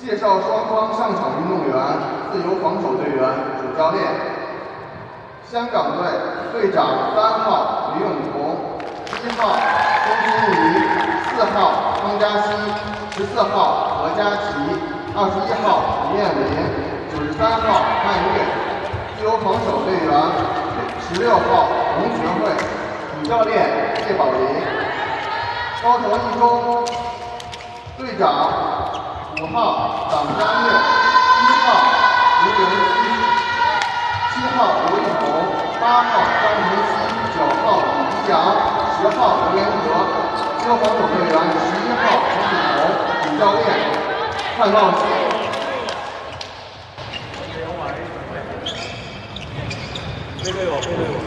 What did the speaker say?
介绍双方上场运动员：自由防守队员主教练，香港队队长3号李永彤，1号钟欣怡，4号汤嘉熙，14号何佳琪，21号李艳玲，93号曼月。自由防守队员16号洪学慧，主教练叶宝林。高桥一中队长5号党张月，1号吴仁熙，7号刘一红，8号张明熙，9号李吉阳，10号刘延和。自由防守队员11号陈子彤，主教练范茂熙。 背对我，背对我。